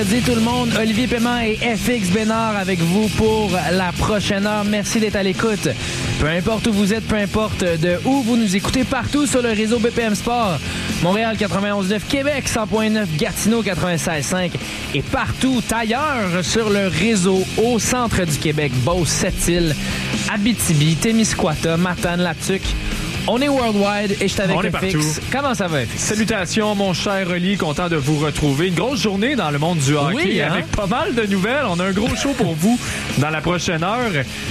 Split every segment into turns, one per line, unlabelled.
Salut tout le monde, Olivier Paiement et FX Bénard avec vous pour la prochaine heure. Merci d'être à l'écoute. Peu importe où vous êtes, peu importe de où vous nous écoutez, partout sur le réseau BPM Sport. Montréal 91.9, Québec 100.9, Gatineau 96.5 et partout ailleurs sur le réseau au centre du Québec, Beauce, Sept-Îles, Abitibi, Témiscouata, Matane, Latuc. On est worldwide et je suis avec FX.
Partout.
Comment ça va, FX?
Salutations, mon cher Oli, content de vous retrouver. Une grosse journée dans le monde du hockey,
oui, hein?
Avec pas mal de nouvelles. On a un gros show pour vous dans la prochaine heure.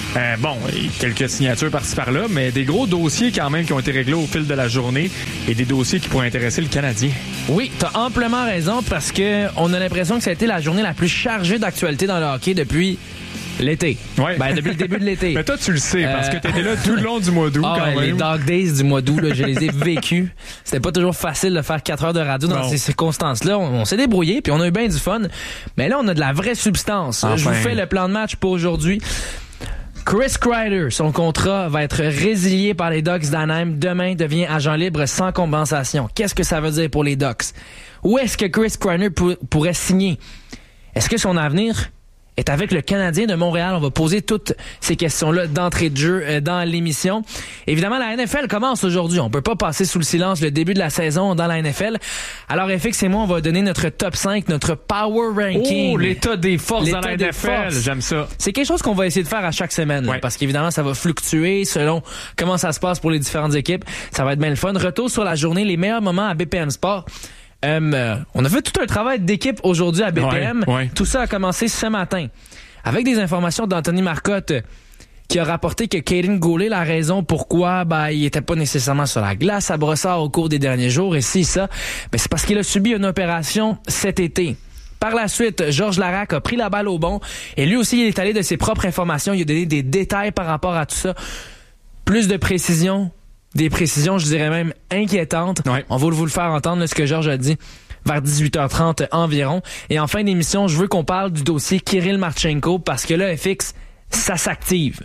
Quelques signatures par-ci par-là, mais des gros dossiers quand même qui ont été réglés au fil de la journée et des dossiers qui pourraient intéresser le Canadien.
Oui, t'as amplement raison parce que on a l'impression que ça a été la journée la plus chargée d'actualité dans le hockey depuis l'été.
Ouais.
Ben, depuis le début de l'été.
Mais toi, tu le sais, parce que t'étais là tout le long du mois d'août, quand même.
Les Dog Days du mois d'août, là, je les ai vécus. C'était pas toujours facile de faire 4 heures de radio dans ces circonstances-là. On s'est débrouillé, puis on a eu bien du fun. Mais là, on a de la vraie substance. Enfin. Je vous fais le plan de match pour aujourd'hui. Chris Kreider, son contrat va être résilié par les Ducks d'Anaheim. Demain, devient agent libre sans compensation. Qu'est-ce que ça veut dire pour les Ducks? Où est-ce que Chris Kreider pourrait signer? Est-ce que son avenir est avec le Canadien de Montréal? On va poser toutes ces questions-là d'entrée de jeu dans l'émission. Évidemment, la NFL commence aujourd'hui. On peut pas passer sous le silence le début de la saison dans la NFL. Alors, FX et moi, on va donner notre top 5, notre power ranking.
Oh, l'état des forces dans la NFL. J'aime ça.
C'est quelque chose qu'on va essayer de faire à chaque semaine. Ouais. Parce qu'évidemment, ça va fluctuer selon comment ça se passe pour les différentes équipes. Ça va être bien le fun. Retour sur la journée, les meilleurs moments à BPM Sport. On a fait tout un travail d'équipe aujourd'hui à BPM.
Ouais.
Tout ça a commencé ce matin avec des informations d'Anthony Marcotte qui a rapporté que Caden Goulet, la raison pourquoi il était pas nécessairement sur la glace à Brossard au cours des derniers jours, et c'est parce qu'il a subi une opération cet été. Par la suite, Georges Larac a pris la balle au bon et lui aussi il est allé de ses propres informations, il a donné des détails par rapport à tout ça. Plus de précision. Des précisions, je dirais même inquiétantes. Ouais. On va vous le faire entendre, là, ce que Georges a dit vers 18h30 environ. Et en fin d'émission, je veux qu'on parle du dossier Kirill Marchenko parce que là, FX, ça s'active.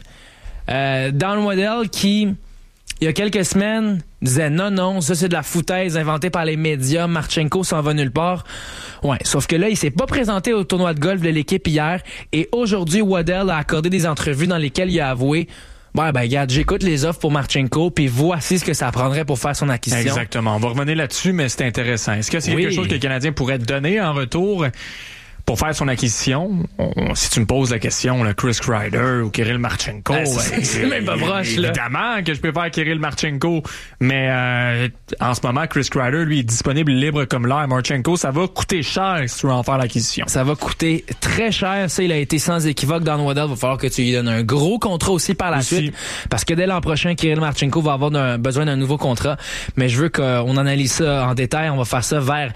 Don Waddell qui, il y a quelques semaines, disait non, ça c'est de la foutaise inventée par les médias, Marchenko s'en va nulle part. Ouais, sauf que là, il s'est pas présenté au tournoi de golf de l'équipe hier et aujourd'hui, Waddell a accordé des entrevues dans lesquelles il a avoué regarde, j'écoute les offres pour Marchenko, puis voici ce que ça prendrait pour faire son acquisition.
Exactement. On va revenir là-dessus, mais c'est intéressant. Est-ce que c'est quelque chose que le Canadien pourrait donner en retour pour faire son acquisition? Si tu me poses la question, là, Chris Kreider ou Kirill Marchenko,
c'est même pas proche, là.
Évidemment que je préfère Kirill Marchenko, mais en ce moment, Chris Kreider, lui, est disponible libre comme l'air. Marchenko, ça va coûter cher si tu veux en faire l'acquisition.
Ça va coûter très cher. Ça, il a été sans équivoque dans Waddell. Il va falloir que tu lui donnes un gros contrat aussi par la suite. Parce que dès l'an prochain, Kirill Marchenko va avoir besoin d'un nouveau contrat. Mais je veux qu'on analyse ça en détail. On va faire ça vers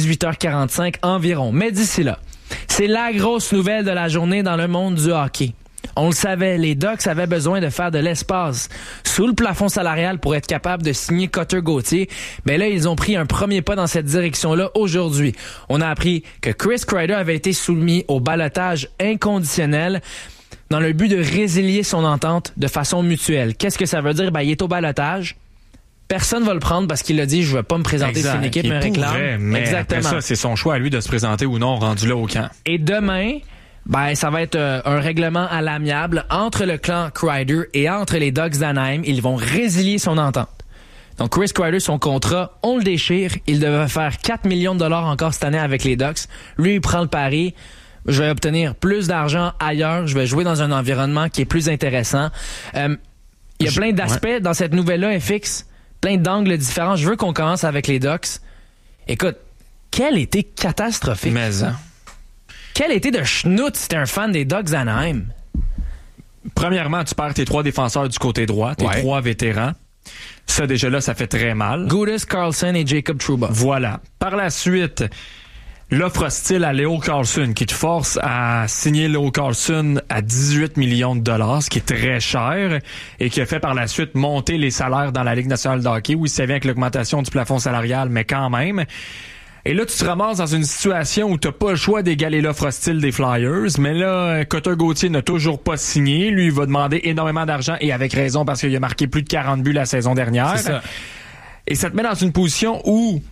18h45 environ. Mais d'ici là, c'est la grosse nouvelle de la journée dans le monde du hockey. On le savait, les Ducks avaient besoin de faire de l'espace sous le plafond salarial pour être capables de signer Cutter Gauthier. Mais là, ils ont pris un premier pas dans cette direction-là aujourd'hui. On a appris que Chris Kreider avait été soumis au ballottage inconditionnel dans le but de résilier son entente de façon mutuelle. Qu'est-ce que ça veut dire? Il est au ballottage. Personne va le prendre parce qu'il a dit je ne vais pas me présenter si une équipe me réclame.
Mais
exactement.
Après ça, c'est son choix à lui de se présenter ou non rendu là au camp.
Et demain, ça va être un règlement à l'amiable entre le clan Kreider et entre les Ducks d'Anaheim. Ils vont résilier son entente. Donc Chris Kreider, son contrat, on le déchire. Il devait faire 4 millions de dollars encore cette année avec les Ducks. Lui, il prend le pari. Je vais obtenir plus d'argent ailleurs. Je vais jouer dans un environnement qui est plus intéressant. Il y a plein d'aspects dans cette nouvelle-là, FX. Plein d'angles différents. Je veux qu'on commence avec les Ducks. Écoute, quel été catastrophique.
Mais
quel été de schnout si t'es un fan des Ducks d'Anaheim.
Premièrement, tu perds tes 3 défenseurs du côté droit, tes 3 vétérans. Ça, déjà là, ça fait très mal.
Gudas, Carlson et Jacob Trouba.
Voilà. Par la suite, l'offre hostile à Leo Carlson qui te force à signer Leo Carlson à 18 millions de dollars, ce qui est très cher et qui a fait par la suite monter les salaires dans la Ligue nationale de hockey. Oui, ça vient avec l'augmentation du plafond salarial, mais quand même. Et là, tu te ramasses dans une situation où tu n'as pas le choix d'égaler l'offre hostile des Flyers. Mais là, Cutter Gauthier n'a toujours pas signé. Lui, il va demander énormément d'argent et avec raison parce qu'il a marqué plus de 40 buts la saison dernière.
C'est ça.
Et ça te met dans une position où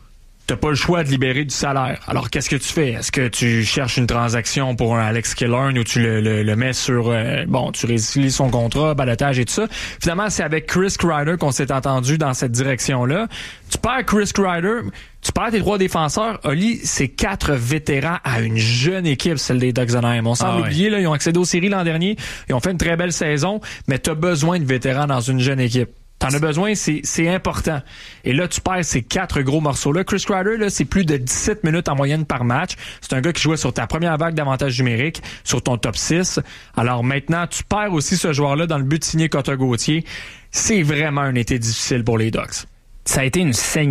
t'as pas le choix de libérer du salaire. Alors, qu'est-ce que tu fais? Est-ce que tu cherches une transaction pour un Alex Killorn ou tu le mets sur... tu résilies son contrat, balotage et tout ça? Finalement, c'est avec Chris Kreider qu'on s'est entendu dans cette direction-là. Tu perds Chris Kreider, tu perds tes 3 défenseurs. Oli, c'est 4 vétérans à une jeune équipe, celle des Ducks d'Anaheim. On semble oublier, là, ils ont accédé aux séries l'an dernier. Ils ont fait une très belle saison, mais t'as besoin de vétérans dans une jeune équipe. T'en as besoin, c'est important. Et là, tu perds ces 4 gros morceaux-là. Chris Kreider, là, c'est plus de 17 minutes en moyenne par match. C'est un gars qui jouait sur ta première vague d'avantage numérique, sur ton top 6. Alors maintenant, tu perds aussi ce joueur-là dans le but de signer Cotter Gauthier. C'est vraiment un été difficile pour les Ducks.
Ça a été une saignée